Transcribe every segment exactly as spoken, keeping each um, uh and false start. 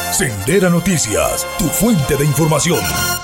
Sendera Noticias, tu fuente de información.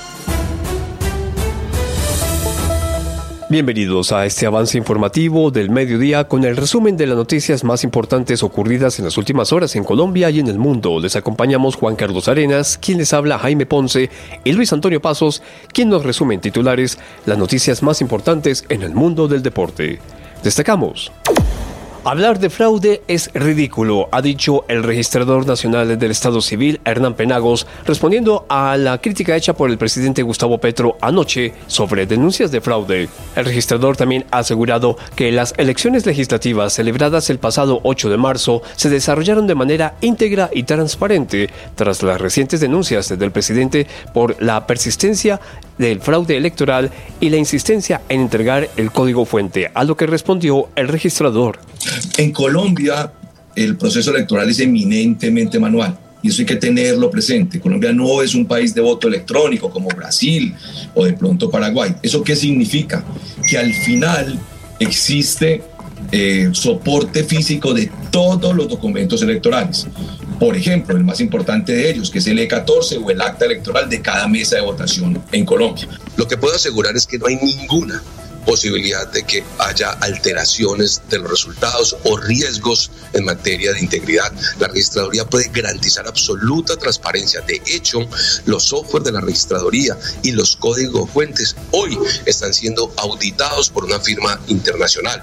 Bienvenidos a este avance informativo del mediodía con el resumen de las noticias más importantes ocurridas en las últimas horas en Colombia y en el mundo. Les acompañamos Juan Carlos Arenas, quien les habla Jaime Ponce, y Luis Antonio Pasos, quien nos resume en titulares las noticias más importantes en el mundo del deporte. Destacamos: hablar de fraude es ridículo, ha dicho el registrador nacional del Estado Civil, Hernán Penagos, respondiendo a la crítica hecha por el presidente Gustavo Petro anoche sobre denuncias de fraude. El registrador también ha asegurado que las elecciones legislativas celebradas el pasado ocho de marzo se desarrollaron de manera íntegra y transparente, tras las recientes denuncias del presidente por la persistencia del fraude electoral y la insistencia en entregar el código fuente, a lo que respondió el registrador. En Colombia, el proceso electoral es eminentemente manual y eso hay que tenerlo presente. Colombia no es un país de voto electrónico como Brasil o de pronto Paraguay. ¿Eso qué significa? Que al final existe eh, soporte físico de todos los documentos electorales. Por ejemplo, el más importante de ellos, que es el E catorce o el acta electoral de cada mesa de votación en Colombia. Lo que puedo asegurar es que no hay ninguna posibilidad de que haya alteraciones de los resultados o riesgos en materia de integridad. La registraduría puede garantizar absoluta transparencia. De hecho, los software de la registraduría y los códigos fuentes hoy están siendo auditados por una firma internacional.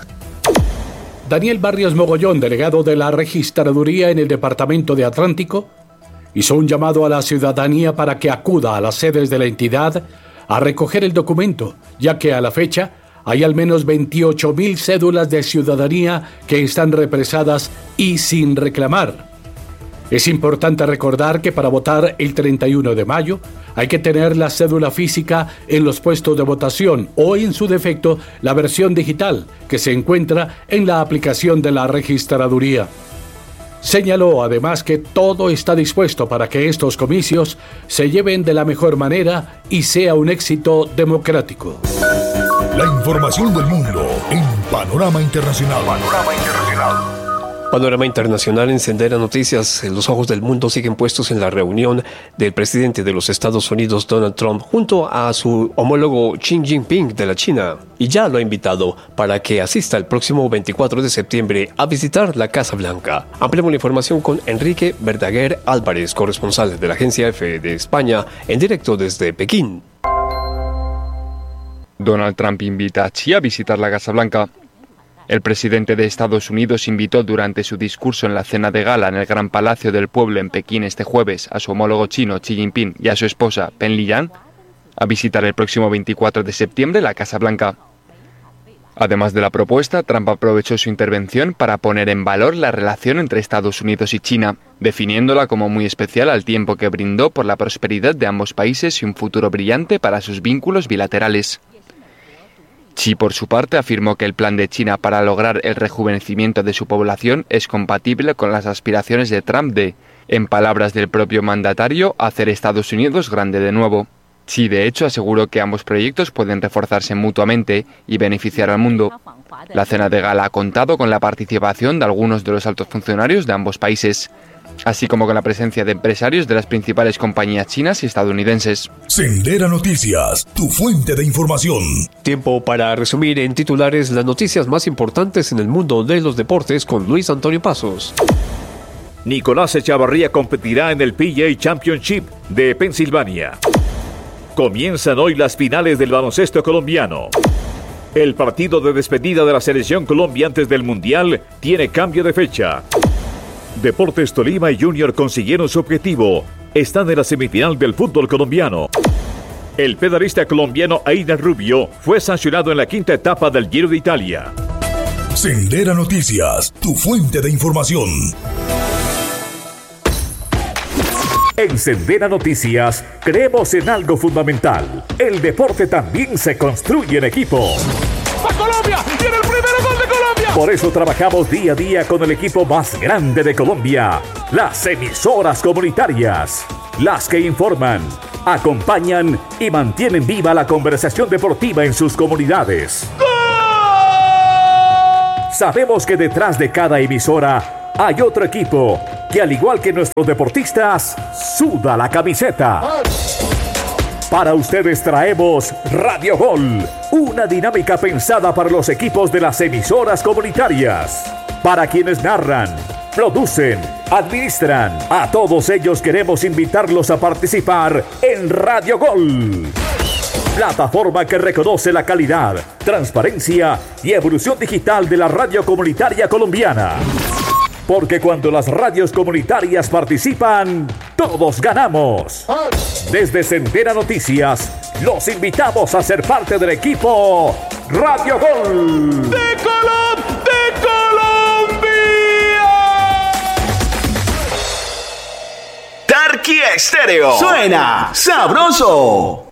Daniel Barrios Mogollón, delegado de la registraduría en el departamento de Atlántico, hizo un llamado a la ciudadanía para que acuda a las sedes de la entidad a recoger el documento, ya que a la fecha hay al menos veintiocho mil cédulas de ciudadanía que están represadas y sin reclamar. Es importante recordar que para votar el treinta y uno de mayo hay que tener la cédula física en los puestos de votación o, en su defecto, la versión digital que se encuentra en la aplicación de la registraduría. Señaló además que todo está dispuesto para que estos comicios se lleven de la mejor manera y sea un éxito democrático. La información del mundo en Panorama Internacional. Panorama Internacional. Panorama Internacional en Sendera Noticias. Los ojos del mundo siguen puestos en la reunión del presidente de los Estados Unidos, Donald Trump, junto a su homólogo Xi Jinping de la China. Y ya lo ha invitado para que asista el próximo veinticuatro de septiembre a visitar la Casa Blanca. Ampliamos la información con Enrique Verdaguer Álvarez, corresponsal de la Agencia F de España, en directo desde Pekín. Donald Trump invita a Xi a visitar la Casa Blanca. El presidente de Estados Unidos invitó durante su discurso en la cena de gala en el Gran Palacio del Pueblo en Pekín este jueves a su homólogo chino Xi Jinping y a su esposa Pen Liyuan a visitar el próximo veinticuatro de septiembre la Casa Blanca. Además de la propuesta, Trump aprovechó su intervención para poner en valor la relación entre Estados Unidos y China, definiéndola como muy especial al tiempo que brindó por la prosperidad de ambos países y un futuro brillante para sus vínculos bilaterales. Xi, por su parte, afirmó que el plan de China para lograr el rejuvenecimiento de su población es compatible con las aspiraciones de Trump de, en palabras del propio mandatario, hacer Estados Unidos grande de nuevo. Xi, de hecho, aseguró que ambos proyectos pueden reforzarse mutuamente y beneficiar al mundo. La cena de gala ha contado con la participación de algunos de los altos funcionarios de ambos países, así como con la presencia de empresarios de las principales compañías chinas y estadounidenses. Sendera Noticias, tu fuente de información. Tiempo para resumir en titulares las noticias más importantes en el mundo de los deportes con Luis Antonio Pasos. Nicolás Echavarría competirá en el P G A Championship de Pensilvania. Comienzan hoy las finales del baloncesto colombiano. El partido de despedida de la selección Colombia antes del Mundial tiene cambio de fecha. Deportes Tolima y Junior consiguieron su objetivo. Están en la semifinal del fútbol colombiano. El pedalista colombiano Aidan Rubio fue sancionado en la quinta etapa del Giro de Italia. Sendera Noticias, tu fuente de información. En Sendera Noticias creemos en algo fundamental. El deporte también se construye en equipo. ¡Va Colombia! ¡Tiene el primer gol de Colombia! Por eso trabajamos día a día con el equipo más grande de Colombia, las emisoras comunitarias, las que informan, acompañan y mantienen viva la conversación deportiva en sus comunidades. ¡Gol! Sabemos que detrás de cada emisora hay otro equipo que al igual que nuestros deportistas, suda la camiseta. Para ustedes traemos Radio Gol, una dinámica pensada para los equipos de las emisoras comunitarias. Para quienes narran, producen, administran, a todos ellos queremos invitarlos a participar en Radio Gol. Plataforma que reconoce la calidad, transparencia y evolución digital de la radio comunitaria colombiana. Porque cuando las radios comunitarias participan, todos ganamos. Desde Centena Noticias, los invitamos a ser parte del equipo Radio Gol. ¡De Colom, de Colombia! Tarquía Estéreo. Suena sabroso.